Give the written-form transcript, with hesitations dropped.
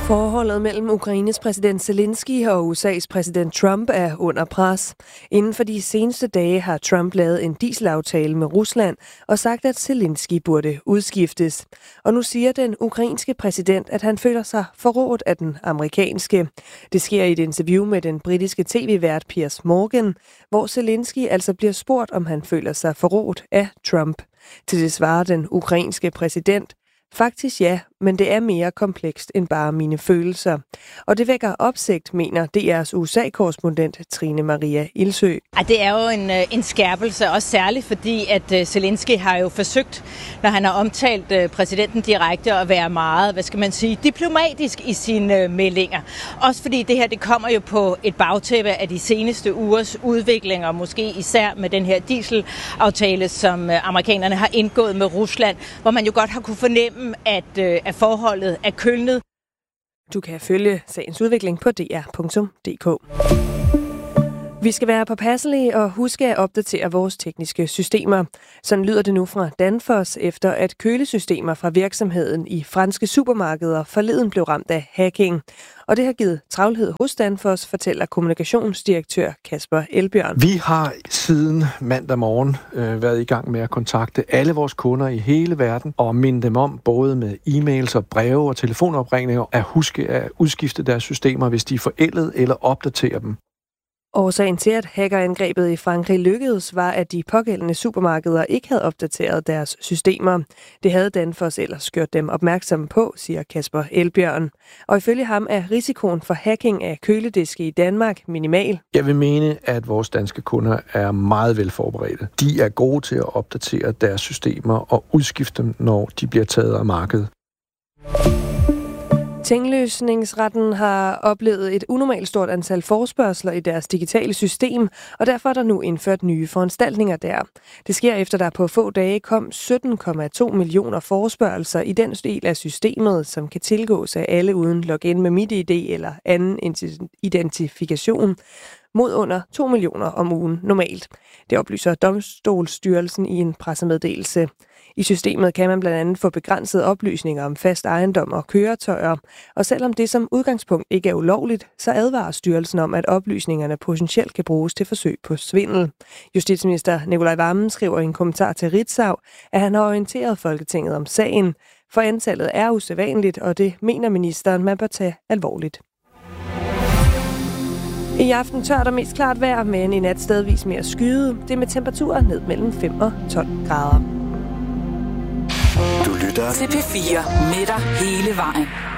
Forholdet mellem Ukraines præsident Zelensky og USA's præsident Trump er under pres. Inden for de seneste dage har Trump lavet en dieselaftale med Rusland og sagt, at Zelensky burde udskiftes. Og nu siger den ukrainske præsident, at han føler sig forrådt af den amerikanske. Det sker i et interview med den britiske tv-vært Piers Morgan, hvor Zelensky altså bliver spurgt, om han føler sig forrådt af Trump. Til det svarer den ukrainske præsident: faktisk ja, men det er mere komplekst end bare mine følelser. Og det vækker opsigt, mener DR's USA-korrespondent Trine Maria Ilsø. Det er jo en skærpelse, også særligt fordi, at Zelensky har jo forsøgt, når han har omtalt præsidenten direkte, at være meget, diplomatisk i sine meldinger. Også fordi det her, det kommer jo på et bagtæppe af de seneste ugers udviklinger, måske især med den her dieselaftale, som amerikanerne har indgået med Rusland, hvor man jo godt har kunne fornemme, at forholdet er kølnet. Du kan følge sagens udvikling på dr.dk. Vi skal være påpasselige og huske at opdatere vores tekniske systemer. Sådan lyder det nu fra Danfoss, efter at kølesystemer fra virksomheden i franske supermarkeder forleden blev ramt af hacking. Og det har givet travlhed hos Danfoss, fortæller kommunikationsdirektør Kasper Elbjørn. Vi har siden mandag morgen været i gang med at kontakte alle vores kunder i hele verden og minde dem om, både med e-mails og breve og telefonopringninger, at huske at udskifte deres systemer, hvis de er forældet, eller opdatere dem. Årsagen til, at hackerangrebet i Frankrig lykkedes, var, at de pågældende supermarkeder ikke havde opdateret deres systemer. Det havde Danfoss ellers gjort dem opmærksomme på, siger Kasper Elbjørn. Og ifølge ham er risikoen for hacking af kølediske i Danmark minimal. Jeg vil mene, at vores danske kunder er meget velforberedte. De er gode til at opdatere deres systemer og udskifte dem, når de bliver taget af markedet. Tinglysningsretten har oplevet et unormalt stort antal forespørgsler i deres digitale system, og derfor er der nu indført nye foranstaltninger der. Det sker efter, der på få dage kom 17,2 millioner forespørgelser i den del af systemet, som kan tilgås af alle uden login med MitID eller anden identifikation, mod under 2 millioner om ugen normalt. Det oplyser Domstolsstyrelsen i en pressemeddelelse. I systemet kan man blandt andet få begrænsede oplysninger om fast ejendom og køretøjer, og selvom det som udgangspunkt ikke er ulovligt, så advarer styrelsen om, at oplysningerne potentielt kan bruges til forsøg på svindel. Justitsminister Nicolai Wammen skriver i en kommentar til Ritzau, at han har orienteret Folketinget om sagen, for antallet er usædvanligt, og det mener ministeren, man bør tage alvorligt. I aften tørt og mest klart vejr, men i nat stedvis mere skyde. Det med temperaturer ned mellem 5 og 12 grader. Du lytter til P4 med dig hele vejen.